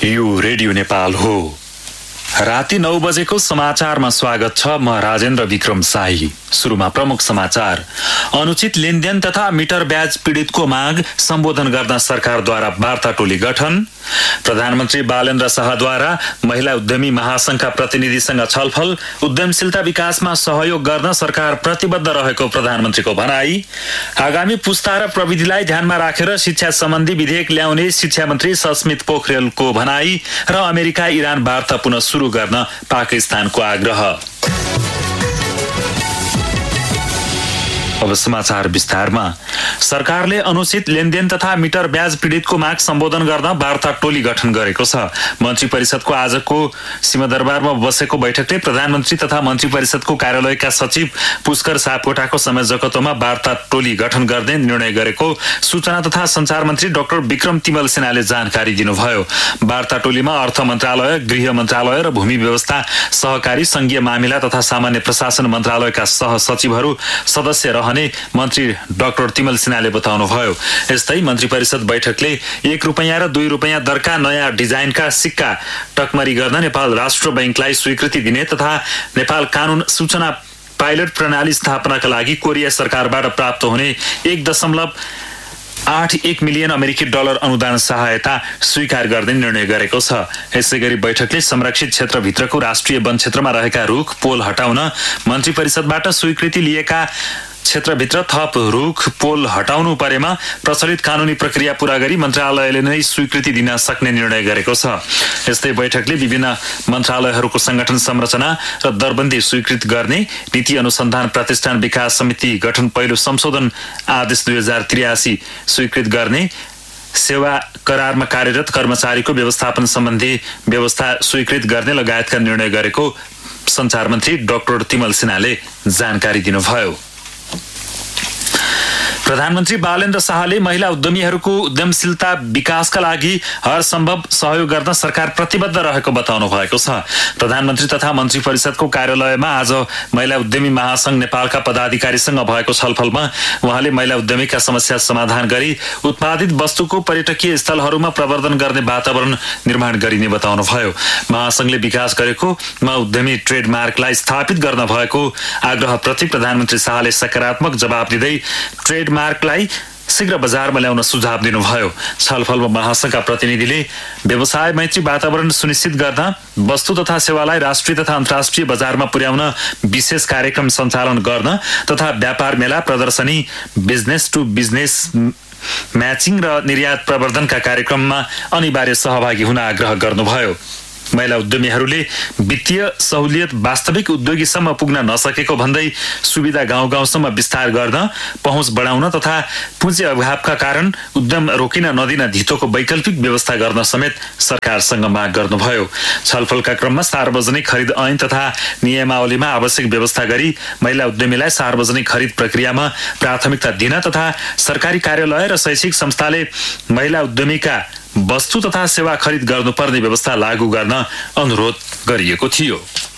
यो रेडियो नेपाल हो। राति 9 बजेको समाचारमा स्वागत छ। म राजेन्द्र विक्रम शाही। सुरुमा प्रमुख समाचार। अनुचित लेनदेन तथा मिटर ब्याज पीडितको माग सम्बोधन गर्न सरकारद्वारा वार्ता टोली गठन। प्रधानमन्त्री बालेन्द्र शाहद्वारा महिला उद्यमी महासंघका प्रतिनिधिसँग छलफल। उद्यमशीलता विकासमा सहयोग गर्न सरकार प्रतिबद्ध रहेको प्रधानमन्त्रीको भनाई। आगामी पुस्ता र प्रविधिलाई ध्यानमा राखेर शिक्षा सम्बन्धी विधेयक ल्याउने शिक्षा मन्त्री सस्मित पोखरेलको भनाई र अमेरिका इरान वार्ता पुनः सुरु गर्न पाकिस्तानको आग्रह। अब समाचार विस्तारमा। सरकारले अनुचित लेनदेन तथा मिटर ब्याज पीडितको माग सम्बोधन गर्न वार्ता टोली गठन गरेको छ। मन्त्री परिषदको आजको सिंहदरबारमा बसेको बैठकले प्रधानमन्त्री तथा मन्त्री परिषदको कार्यालयका सचिव पुष्कर सापकोटाको संयोजकत्वमा वार्ता टोली गठन गर्ने निर्णय गरेको सूचना तथा सञ्चार मन्त्री डाक्टर विक्रम तिमल सिन्हाले जानकारी दिनुभयो। वार्ता टोलीमा अर्थ मन्त्रालय, गृह मन्त्रालय र भूमि व्यवस्था, सहकारी, संघीय मामिला तथा सामान्य प्रशासन मन्त्रालयका सहसचिवहरू सदस्य रहने मन्त्री डाक्टर तिमल सिन्हाले बताउनुभयो। यस्तै मन्त्री परिषद बैठकले 1 रुपैयाँ र 2 रुपैयाँ दरका नयाँ डिजाइनका सिक्का टकमरी गर्न नेपाल राष्ट्र बैंकलाई स्वीकृति दिने तथा नेपाल कानून सूचना पाइलट प्रणाली स्थापनाका लागि कोरिया सरकारबाट प्राप्त हुने 1.81 मिलियन अमेरिकी डलर अनुदान सहायता स्वीकार गर्ने निर्णय गरेको छ। यसैगरी बैठकले संरक्षित क्षेत्रभित्रको राष्ट्रिय वन क्षेत्रमा रहेका रुख पोल हटाउन मन्त्री परिषदबाट स्वीकृति लिएका क्षेत्रभित्र थप रुख पोल हटाउनु परेमा प्रचलित कानूनी प्रक्रिया पूरा गरी मन्त्रालयले नै स्वीकृति दिन सक्ने निर्णय गरेको छ। यस्तै बैठकले विभिन्न मन्त्रालयहरूको संगठन संरचना र दरबन्दी स्वीकृत गर्ने, नीति अनुसन्धान प्रतिष्ठान विकास समिति गठन पहिलो संशोधन आदेश 2083 स्वीकृत गर्ने, सेवा करारमा कार्यरत कर्मचारीको व्यवस्थापन सम्बन्धी व्यवस्था स्वीकृत गर्ने लगायतका निर्णय गरेको सञ्चार मन्त्री डाक्टर तिमल सिन्हाले जानकारी दिनुभयो। प्रधानमन्त्री बालेन्द्र शाहले महिला उद्यमीहरूको उद्यमशीलता विकासका लागि हरसम्भव सहयोग गर्न सरकार प्रतिबद्ध रहेको बताउनु भएको छ। प्रधानमन्त्री तथा मन्त्री परिषदको कार्यालयमा आज महिला उद्यमी महासंघ नेपालका पदाधिकारीसँग भएको छलफलमा उहाँले महिला उद्यमीका समस्या समाधान गरी उत्पादित वस्तुको पर्यटकीय स्थलहरूमा प्रवर्धन गर्ने वातावरण निर्माण गरिने बताउनुभयो। महासंघले विकास गरेको उद्यमी ट्रेडमार्कलाई स्थापित गर्न भएको आग्रहप्रति प्रधानमन्त्री शाहले सकारात्मक जवाब दिँदै ट्रेडमार्कलाई शीघ्र बजारमा ल्याउन सुझाव दिनुभयो। छलफलमा महासंघका प्रतिनिधिले व्यवसाय मैत्री वातावरण सुनिश्चित गर्न, वस्तु तथा सेवालाई राष्ट्रिय तथा अन्तर्राष्ट्रिय बजारमा पुर्याउन विशेष कार्यक्रम सञ्चालन गर्न तथा व्यापार मेला, प्रदर्शनी, बिजनेस टु बिजनेस म्याचिङ र निर्यात प्रवर्धनका कार्यक्रममा अनिवार्य सहभागी हुन आग्रह गर्नुभयो। महिला उद्यमीहरूले वित्तीय सहुलियत वास्तविक उद्योगीसम्म पुग्न नसकेको भन्दै सुविधा गाउँ गाउँसम्म विस्तार गर्न, पहुँच बढाउन तथा पुँजी अभावका कारण उद्यम रोकिन नदिन धितोको वैकल्पिक व्यवस्था गर्न समेत सरकारसँग माग गर्नुभयो। छलफलका क्रममा सार्वजनिक खरिद ऐन तथा नियमावलीमा आवश्यक व्यवस्था गरी महिला उद्यमीलाई सार्वजनिक खरिद प्रक्रियामा प्राथमिकता दिन तथा सरकारी कार्यालय र शैक्षिक संस्थाले महिला उद्यमीका वस्तु तथा सेवा खरिद गर्नुपर्ने व्यवस्था लागू गर्न अनुरोध गरिएको थियो।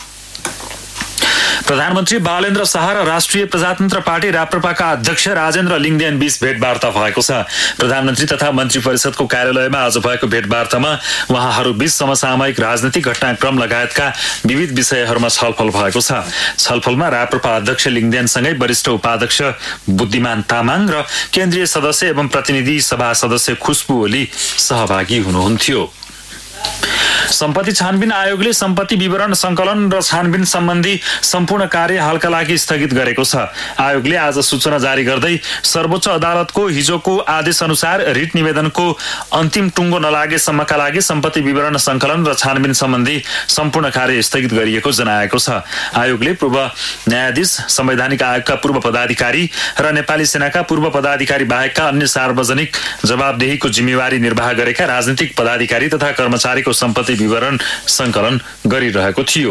प्रधानमन्त्री बालेन्द्र शाह र राष्ट्रिय प्रजातन्त्र पार्टी राप्रपाका अध्यक्ष राजेन्द्र लिङ्गदेन बीच भेटवार्ता भएको छ। प्रधानमन्त्री तथा मन्त्री परिषदको कार्यालयमा आज भएको भेटवार्तामा उहाँहरू बीच समसामयिक राजनीतिक घटनाक्रम लगायतका विविध विषयहरूमा छलफल भएको छ। छलफलमा राप्रपा अध्यक्ष लिङ्गदेनसँगै वरिष्ठ उपाध्यक्ष बुद्धिमान तामाङ र केन्द्रीय सदस्य एवं प्रतिनिधि सभा सदस्य खुशबु ओली सहभागी हुनुहुन्थ्यो। सम्पत्ति छानबिन आयोगले सम्पत्ति विवरण संकलन र छानबिन सम्बन्धी सम्पूर्ण कार्य हालका लागि स्थगित गरेको छ। आयोगले आज सूचना जारी गर्दै सर्वोच्च अदालतको हिजोको आदेश अनुसार रिट निवेदनको अन्तिम टुङ्गो नलागेसम्मका लागि सम्पत्ति विवरण संकलन र छानबिन सम्बन्धी सम्पूर्ण कार्य स्थगित गरिएको जनाएको छ। आयोगले पूर्व न्यायाधीश, संवैधानिक आयोगका पूर्व पदाधिकारी र नेपाली सेनाका पूर्व पदाधिकारी बाहेकका अन्य सार्वजनिक जवाबदेहीको जिम्मेवारी निर्वाह गरेका राजनीतिक पदाधिकारी तथा कर्मचारीको सम्पत्ति विवरण संकलन गरिरहेको थियो।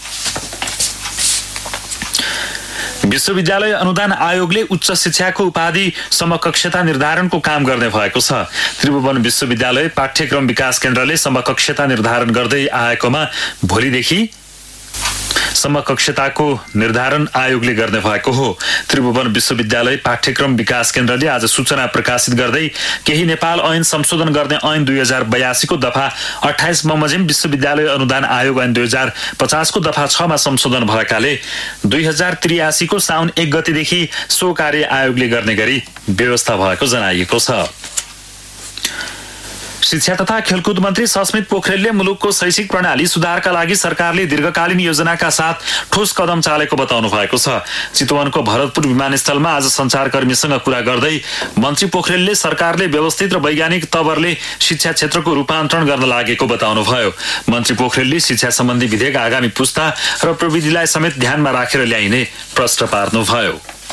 विश्वविद्यालय अनुदान आयोगले उच्च शिक्षाको उपाधि समकक्षता निर्धारणको काम गर्ने भएको छ। त्रिभुवन विश्वविद्यालय पाठ्यक्रम विकास केन्द्रले समकक्षता निर्धारण गर्दै आएकोमा भोलिदेखि समकक्षताको निर्धारण आयोगले गर्ने भएको हो। त्रिभुवन विश्वविद्यालय पाठ्यक्रम विकास केन्द्रले आज सूचना प्रकाशित गर्दै केही नेपाल ऐन संशोधन गर्ने ऐन 2082 को दफा 28 बमोजिम विश्वविद्यालय अनुदान आयोग ऐन 2050 को दफा 6 मा संशोधन भएकाले 2083 को साउन 1 गतेदेखि सो कार्य आयोगले गर्ने गरी व्यवस्था भएको जनाइएको छ। शिक्षा तथा खेलकुद मन्त्री सस्मित पोखरेलले मुलुकको शैक्षिक प्रणाली सुधारका लागि सरकारले दीर्घकालीन योजनाका साथ ठोस कदम चालेको बताउनु भएको छ। चितवनको भरतपुर विमानस्थलमा आज सञ्चारकर्मीसँग कुरा गर्दै मन्त्री पोखरेलले सरकारले व्यवस्थित र वैज्ञानिक तवरले शिक्षा क्षेत्रको रूपान्तरण गर्न लागेको बताउनुभयो। मन्त्री पोखरेलले शिक्षा सम्बन्धी विधेयक आगामी पुस्ता र प्रविधिलाई समेत ध्यानमा राखेर ल्याइने प्रश्न पार्नुभयो।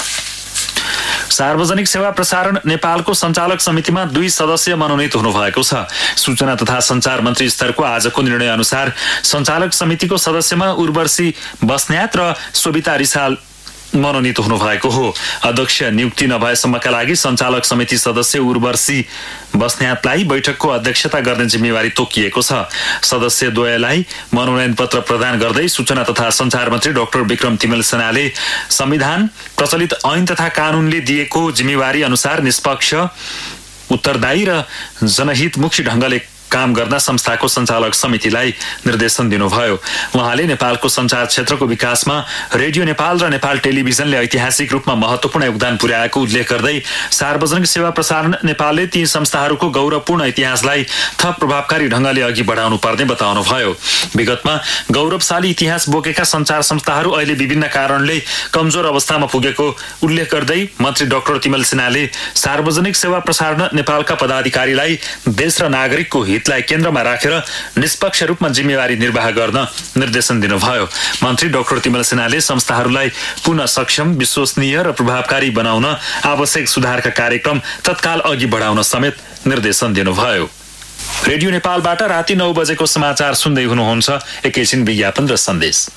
सार्वजनिक सेवा प्रसारण नेपालको सञ्चालक समितिमा 2 सदस्य मनोनित हुनुभएको छ। सूचना तथा सञ्चार मन्त्री स्तरको आजको निर्णय अनुसार सञ्चालक समितिको सदस्यमा उर्वशी बस्न्यात र सोभिता रिसाल मनोनित हुनुभएको हो। अध्यक्ष नियुक्ति नभएसम्मका लागि सञ्चालक समिति सदस्य उर्वशी बस्न्यातलाई बैठकको अध्यक्षता गर्ने जिम्मेवारी तोकिएको छ। सदस्य द्वयलाई मनोनयन पत्र प्रदान गर्दै सूचना तथा सञ्चार मन्त्री डाक्टर विक्रम तिमल सेनाले संविधान, प्रचलित ऐन तथा कानूनले दिएको जिम्मेवारी अनुसार निष्पक्ष, उत्तरदायी र जनहितमुखी ढंगले काम गर्न संस्थाको सञ्चालक समितिलाई निर्देशन दिनुभयो। उहाँले नेपालको सञ्चार क्षेत्रको विकासमा रेडियो नेपाल र नेपाल टेलिभिजनले ऐतिहासिक रूपमा महत्वपूर्ण योगदान पुर्याएको उल्लेख गर्दै सार्वजनिक सेवा प्रसारण नेपालले ती संस्थाहरूको गौरवपूर्ण इतिहासलाई थप प्रभावकारी ढंगले अघि बढाउनु पर्ने बताउनुभयो। विगतमा गौरवशाली इतिहास बोकेका सञ्चार संस्थाहरू अहिले विभिन्न कारणले कमजोर अवस्थामा पुगेको उल्लेख गर्दै मन्त्री डाक्टर तिमल सेनाले सार्वजनिक सेवा प्रसारण नेपालका पदाधिकारीलाई देश र नागरिकको हितलाई केन्द्रमा राखेर निष्पक्ष रूपमा जिम्मेवारी निर्वाह गर्न निर्देशन दिनुभयो। मन्त्री डाक्टर तिमल सेनाले संस्थाहरूलाई पुनः सक्षम, विश्वसनीय र प्रभावकारी बनाउन आवश्यक सुधारका कार्यक्रम तत्काल अघि बढाउन समेत निर्देशन दिनुभयो। रेडियो नेपालबाट राति 9 बजेको समाचार सुन्दै हुनुहुन्छ। एकैछिन विज्ञापन र सन्देश।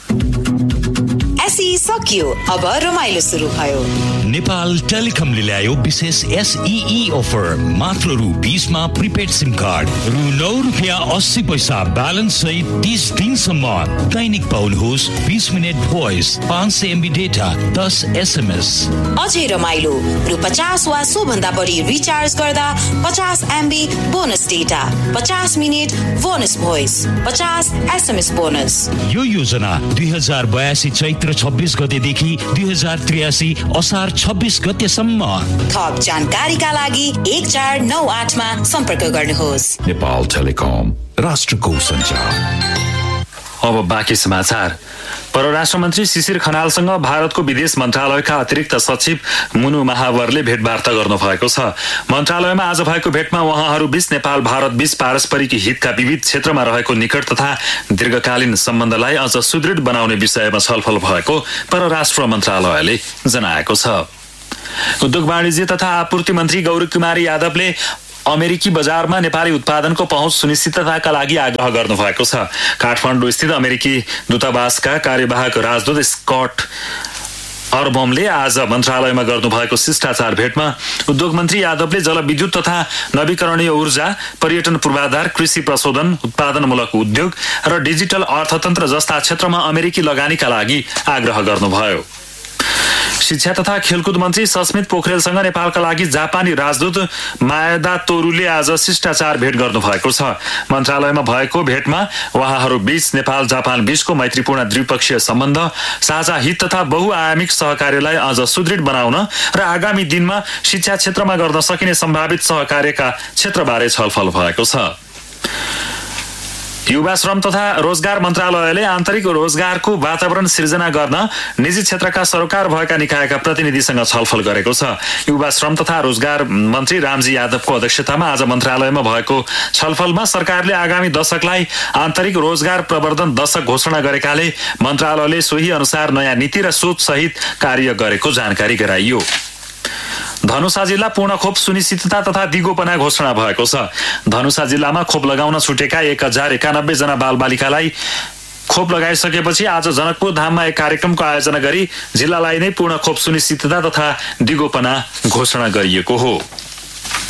एसई सकियो, अब रमाइलो सुरु भयो। नेपाल टेलिकमले ल्यायो विशेष एसईई अफर। मात्र रु 20 मा प्रिपेड सिम कार्ड, रु 9 रुपियाँ 80 पैसा ब्यालेन्स सहित 30 दिनसम्म दैनिक पाउनुहोस् 20 minute voice, 500 MB data, 10 SMS। अझै रमाइलो, रु 50 वा सो भन्दा बढी रिचार्ज गर्दा 50 MB bonus data, 50 minute bonus voice, 50 SMS bonus. यो योजना 2082 चैत्र 26 गतेदेखि 2083 असार 26 गतेसम्म। थप जानकारीका लागि 1498 मा सम्पर्क गर्नुहोस्। नेपाल टेलिकम, राष्ट्रको सञ्चार। अब बाँकी समाचार। परराष्ट्र मन्त्री शिशिर खनालसँग भारतको विदेश मन्त्रालयका अतिरिक्त सचिव मुनु महावरले भेटवार्ता गर्नुभएको छ। मन्त्रालयमा आज भएको भेटमा उहाँहरू बीच नेपाल भारत बीच पारस्परिक हितका विविध क्षेत्रमा रहेको निकट तथा दीर्घकालीन सम्बन्धलाई अझ सुदृढ बनाउने विषयमा छलफल भएको परराष्ट्र मन्त्रालयले जनाएको छ। उद्योग वाणिज्य तथा आपूर्ति मन्त्री गौरीकुमारी यादवले अमेरिकी बजारमा नेपाली उत्पादनको पहुँच सुनिश्चितताका लागि आग्रह गर्नुभएको छ। काठमाडौँ स्थित अमेरिकी दूतावासका कार्यवाहक राजदूत स्कट अर्बमले आज मन्त्रालयमा गर्नुभएको शिष्टाचार भेटमा उद्योग मन्त्री यादवले जलविद्युत तथा नवीकरणीय ऊर्जा, पर्यटन पूर्वाधार, कृषि प्रशोधन, उत्पादनमूलक उद्योग र डिजिटल अर्थतन्त्र जस्ता क्षेत्रमा अमेरिकी लगानीका लागि आग्रह गर्नुभयो। शिक्षा तथा खेलकुद मन्त्री सस्मित पोखरेलसँग नेपालका लागि जापानी राजदूत मायदा तोरुले आज शिष्टाचार भेट गर्नुभएको छ। मन्त्रालयमा भएको भेटमा उहाँहरू बीच नेपाल जापान बीचको मैत्रीपूर्ण द्विपक्षीय सम्बन्ध, साझा हित तथा बहुआयामिक सहकार्यलाई अझ सुदृढ बनाउन र आगामी दिनमा शिक्षा क्षेत्रमा गर्न सकिने सम्भावित सहकार्यका क्षेत्रबारे छलफल भएको छ। युवा श्रम तथा रोजगार मन्त्रालयले आन्तरिक रोजगारको वातावरण सिर्जना गर्न निजी क्षेत्रका सरोकार भएका निकायका प्रतिनिधिसँग छलफल गरेको छ। युवा श्रम तथा रोजगार मन्त्री रामजी यादवको अध्यक्षतामा आज मन्त्रालयमा भएको छलफलमा सरकारले आगामी दशकलाई आन्तरिक रोजगार प्रवर्धन दशक घोषणा गरेकाले मन्त्रालयले सोही अनुसार नयाँ नीति र सोच सहित कार्य गरेको जानकारी गराइयो। धनुषा जिल्ला पूर्ण खोप सुनिश्चितता तथा दिगोपना घोषणा भएको छ। धनुषा जिल्लामा खोप लगाउन छुटेका 1091 जना बालबालिकालाई खोप लगाइसकेपछि आज जनकपुर धाममा एक कार्यक्रमको आयोजना गरी जिल्लालाई नै पूर्ण खोप सुनिश्चितता तथा दिगोपना घोषणा गरिएको हो।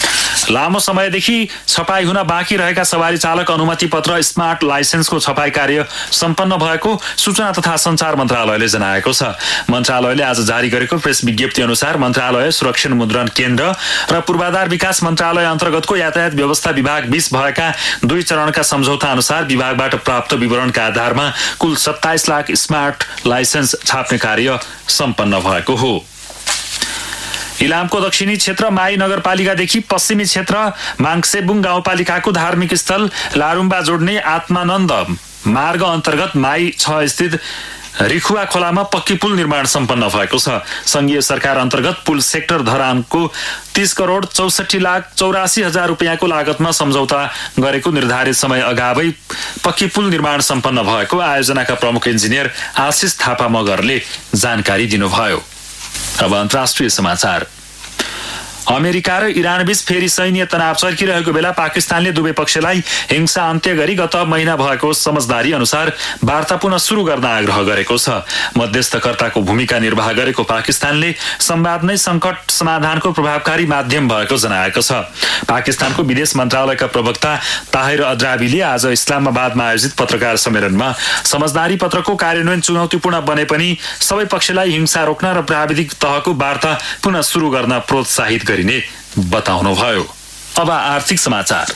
लामो समयदेखि छपाई हुन बाँकी रहेका सवारी चालक अनुमति पत्र स्मार्ट लाइसेन्सको छपाई कार्य सम्पन्न भएको सूचना तथा सञ्चार मन्त्रालयले जनाएको छ। मन्त्रालयले आज जारी गरेको प्रेस विज्ञप्ति अनुसार मन्त्रालय, सुरक्षा मुद्रण केन्द्र र पूर्वाधार विकास मन्त्रालय अन्तर्गतको यातायात व्यवस्था विभाग बीच भएका 2 चरणका सम्झौता अनुसार विभागबाट प्राप्त विवरणका आधारमा कुल 27 लाख स्मार्ट लाइसेन्स छाप्ने कार्य सम्पन्न भएको हो। इलामको दक्षिणी क्षेत्र माई नगरपालिकादेखि पश्चिमी क्षेत्र माङसेबुङ गाउँपालिकाको धार्मिक स्थल लारुम्बा जोड्ने आत्मानन्द मार्ग अन्तर्गत माई 6 स्थित रिखुवा खोलामा पक्की पुल निर्माण सम्पन्न भएको छ। संघीय सरकार अन्तर्गत पुल सेक्टर धरानको 30 करोड 64 लाख 84 हजार रुपियाँको लागतमा सम्झौता गरेको निर्धारित समय अगावै पक्की पुल निर्माण सम्पन्न भएको आयोजनाका प्रमुख इन्जिनियर आशिष थापा मगरले जानकारी दिनुभयो। अब अन्तर्राष्ट्रिय समाचार। अमेरिका र इरानबीच फेरि सैन्य तनाव चर्किरहेको बेला पाकिस्तानले दुवै पक्षलाई हिंसा अन्त्य गरी गत महिना भएको समझदारी अनुसार वार्ता पुनः सुरु गर्न आग्रह गरेको छ। मध्यस्थकर्ताको भूमिका निर्वाह गरेको पाकिस्तानले संवाद नै संकट समाधानको प्रभावकारी माध्यम भएको जनाएको छ। पाकिस्तानको विदेश मन्त्रालयका प्रवक्ता ताहिर अद्राबीले आज इस्लामाबादमा आयोजित पत्रकार सम्मेलनमा समझदारी पत्रको कार्यान्वयन चुनौतीपूर्ण बने पनि सबै पक्षलाई हिंसा रोक्न र प्राविधिक तहको वार्ता पुनः सुरु गर्न प्रोत्साहित गरिने बताउनुभयो। अब आर्थिक समाचार।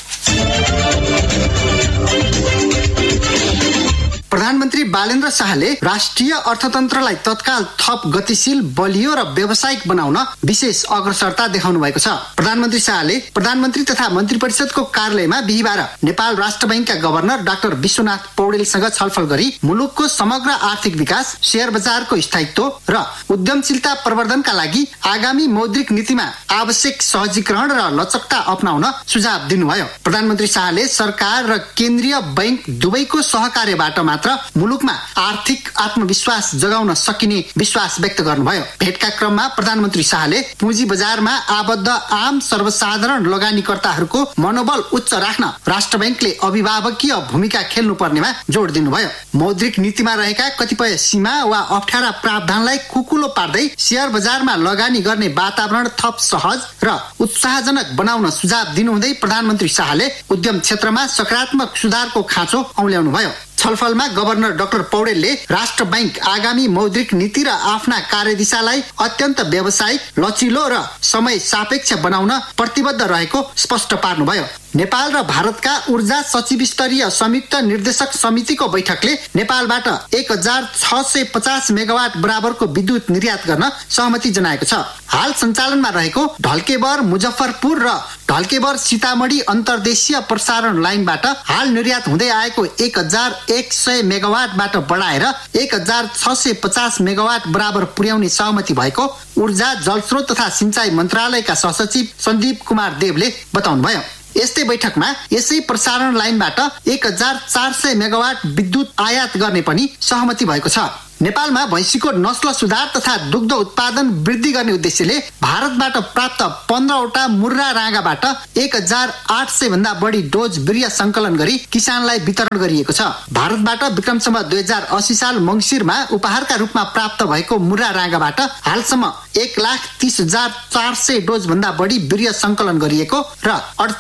प्रधानमन्त्री बालेन्द्र शाहले राष्ट्रिय अर्थतन्त्रलाई तत्काल थप गतिशील, बलियो र व्यावसायिक बनाउन विशेष अग्रसरता देखाउनु भएको छ। प्रधानमन्त्री शाहले प्रधानमन्त्री तथा मन्त्री परिषदको कार्यालयमा बिहीबार नेपाल राष्ट्र बैंकका गभर्नर डाक्टर विश्वनाथ पौडेलसँग छलफल गरी मुलुकको समग्र आर्थिक विकास, शेयर बजारको स्थायित्व र उद्यमशीलता प्रवर्धनका लागि आगामी मौद्रिक नीतिमा आवश्यक सहजीकरण र लचकता अपनाउन सुझाव दिनुभयो। प्रधानमन्त्री शाहले सरकार र केन्द्रीय बैंक दुवैको सहकार्यबाट मात्र मुलुकमा आर्थिक आत्मविश्वास जगाउन सकिने विश्वास व्यक्त गर्नुभयो। भेटका क्रममा प्रधानमन्त्री शाहले पुँजी बजारमा आबद्ध आम सर्वसाधारण लगानीकर्ताहरूको मनोबल उच्च राख्न राष्ट्र बैंकले अभिभावकीय भूमिका खेल्नु पर्नेमा जोड दिनुभयो। मौद्रिक नीतिमा रहेका कतिपय सीमा वा अप्ठ्यारा प्रावधानलाई कुकुलो पार्दै शेयर बजारमा लगानी गर्ने वातावरण थप सहज र उत्साहजनक बनाउन सुझाव दिनुहुँदै प्रधानमन्त्री शाहले उद्यम क्षेत्रमा सकारात्मक सुधारको खाँचो औल्याउनुभयो। छलफलमा गभर्नर डाक्टर पौडेलले राष्ट्र बैंक आगामी मौद्रिक नीति र आफ्ना कार्यदिशालाई अत्यन्त व्यावसायिक, लचिलो र समय सापेक्ष बनाउन प्रतिबद्ध रहेको स्पष्ट पार्नुभयो। नेपाल र भारतका ऊर्जा सचिव स्तरीय संयुक्त निर्देशक समितिको बैठकले नेपालबाट 1650 मेगावाट बराबरको विद्युत निर्यात गर्न सहमति जनाएको छ। हाल सञ्चालनमा रहेको ढल्केबर मुजफ्फरपुर र ढल्केबर सीतामढी अन्तर्देशीय प्रसारण लाइनबाट हाल निर्यात हुँदै आएको 1100 मेगावाटबाट बढाएर 1650 मेगावाट बराबर पुर्याउने सहमति भएको ऊर्जा, जलस्रोत तथा सिंचाई मन्त्रालयका सहसचिव सन्दीप कुमार देवले बताउनुभयो। यस्तै बैठकमा यसै प्रसारण लाइनबाट 1400 मेगावाट विद्युत आयात गर्ने पनि सहमति भएको छ। नेपालमा भैँसीको नस्ल सुधार तथा दुग्ध उत्पादन वृद्धि गर्ने उद्देश्यले भारतबाट प्राप्त 15वटा मुर्रा राँगाबाट 1800 भन्दा बढी डोज बिर्य संकलन गरी किसानलाई वितरण गरिएको छ। भारतबाट विक्रमसम्म 2080 साल मंसिरमा उपहारका रूपमा प्राप्त भएको मुर्रा राँगाबाट हालसम्म 1,30,400 डोज भन्दा बढी बिर्य संकलन गरिएको र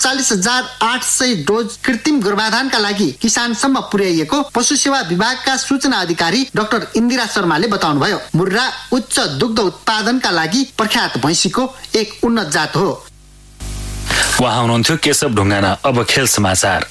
48,800 डोज कृत्रिम गर्भाधानका लागि किसानसम्म पुर्याइएको पशु सेवा विभागका सूचना अधिकारी डाक्टर इन्दिरा शर्माले बताउनुभयो। मुर्रा उच्च दुग्ध उत्पादनका लागि प्रख्यात भैँसीको एक उन्नत जात हो। उहाँ हुनुहुन्थ्यो केशव ढुङ्गाना। अब खेल समाचार।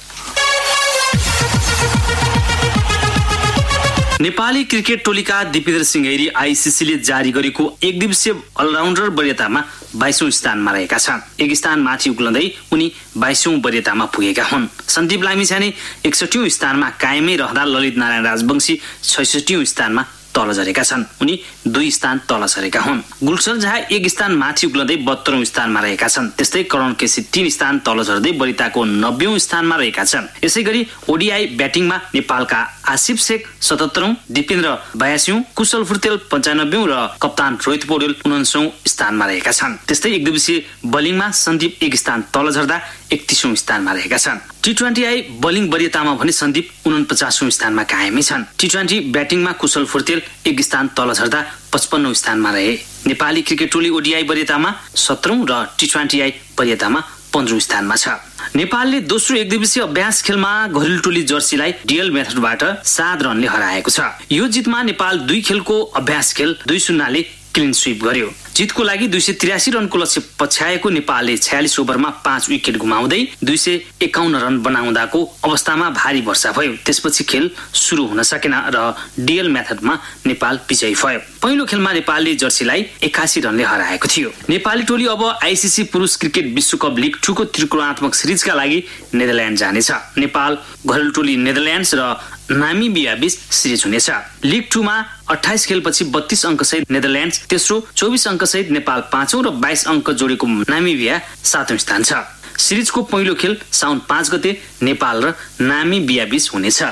नेपाली क्रिकेट टोलीका दिपेन्द्र सिंह ऐरी आईसीसीले जारी गरेको एक दिवसीय अलराउन्डर वरियतामा 22औं स्थानमा रहेका छन्। एक स्थान माथि उक्लँदै उनी 22औं वरियतामा पुगेका हुन्। सन्दीप लामिछाने 61औं स्थानमा कायमै रहँदा ललित नारायण राजवंशी 66औं स्थानमा तल झरेका छन्। उनी 2 स्थान तल झरेका हुन्। गुलशन झा 1 स्थान माथि उक्लँदै 72औं स्थानमा रहेका छन्। त्यस्तै करण केसी 3 स्थान तल झर्दै वरियताको 90औं स्थानमा रहेका छन्। यसैगरी ओडीआई ब्याटिङमा नेपालका आसिफ शेख 77औं, दिपेन्द्र 82औं, कुशल फुर्तेल 95औं र कप्तान रोहित पौडेल 49औं स्थानमा रहेका छन्। त्यस्तै एक दिवसीय बलिङमा सन्दीप 1 स्थान तल झर्दा 31औं स्थानमा रहेका छन्। टी20 बलिङ वरियतामा भने सन्दीप 49औं स्थानमा कायमै छन्। टी20 ब्याटिङमा कुशल फुर्तेल 1 स्थान तल झर्दा 55औं स्थानमा रहे। नेपाली क्रिकेट टोली ओडीआई वरियतामा 17औं र टी20 वरियतामा 15औं स्थानमा छ। नेपालले दोस्रो एकदिवसीय अभ्यास खेलमा घरेलु टोली जर्सीलाई डिएल मेथडबाट 7 रनले हराएको छ। यो जितमा नेपाल 2 खेलको अभ्यास खेल 2-0 क्लिन स्वीप गर्यो। जितको लागि 283 रनको लक्ष्य पछ्याएको नेपालले 46 ओभरमा 5 विकेट गुमाउँदै 251 रन बनाउँदाको अवस्थामा भारी वर्षा भयो। त्यसपछि खेल सुरु हुन सकेन र डिएल मेथडमा नेपाल विजयी भयो। पहिलो खेलमा नेपालले जर्सीलाई 81 रनले हराएको थियो। नेपाली टोली अब आईसीसी पुरुष क्रिकेट विश्वकप लिग 2 को त्रिकोणात्मक सिरिजका लागि नेदरल्यान्ड जानेछ। नेपाल घरेलु टोली नेदरल्यान्ड्स र नामिबिया बीच सिरिज हुनेछ। लिग 2 मा 28 खेलपछि 32 अङ्क सहित नेदरल्यान्ड्स तेस्रो, 24 अङ्क सहित नेपाल 5औं र 22 अङ्क जोडेको नामिबिया 7औं स्थान छ। सिरिजको पहिलो खेल साउन 5 गते नेपाल र नामिबिया बीच हुनेछ।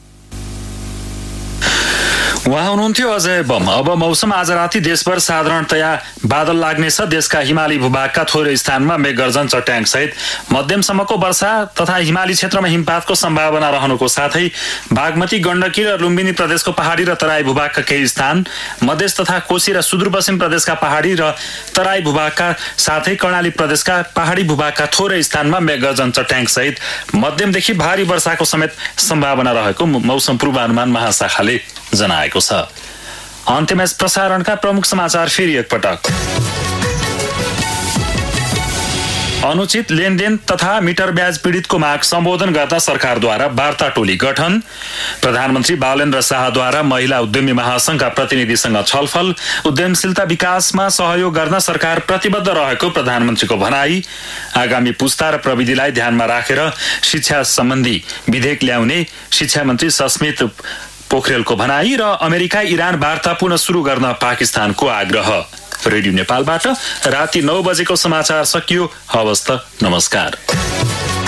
उहाँ हुनुहुन्थ्यो अजय बम। अब मौसम। आज राति देशभर साधारणतया बादल लाग्नेछ। देशका हिमाली भूभागका थोरै स्थानमा मेघगर्जन, चट्याङ सहित मध्यमसम्मको वर्षा तथा हिमाली क्षेत्रमा हिमपातको सम्भावना रहनुको साथै बागमती, गण्डकी र लुम्बिनी प्रदेशको पहाडी र तराई भूभागका केही स्थान, मधेस तथा कोशी र सुदूरपश्चिम प्रदेशका पहाडी र तराई भूभागका साथै कर्णाली प्रदेशका पहाडी भूभागका थोरै स्थानमा मेघगर्जन, चट्याङ सहित मध्यमदेखि भारी वर्षाको समेत सम्भावना रहेको मौसम पूर्वानुमान महाशाखाले जनाएको छ। अन्त्यमा प्रसारणका प्रमुख समाचार फेरि एकपटक। अनुचित लेनदेन तथा मिटर ब्याज पीडितको माग सम्बोधन गर्दा सरकारद्वारा वार्ता टोली गठन। प्रधानमन्त्री बालेन्द्र शाहद्वारा महिला उद्यमी महासंघका प्रतिनिधिसँग छलफल। उद्यमशीलता विकासमा सहयोग गर्न सरकार प्रतिबद्ध रहेको प्रधानमन्त्रीको भनाई। आगामी पुस्ता र प्रविधिलाई ध्यानमा राखेर शिक्षा सम्बन्धी विधेयक ल्याउने शिक्षा मन्त्री सस्मित पोखरेलको भनाई र अमेरिका इरान वार्ता पुनः सुरु गर्न पाकिस्तानको आग्रह। रेडियो नेपालबाट राति 9 बजेको समाचार सकियो। हवस् त, नमस्कार।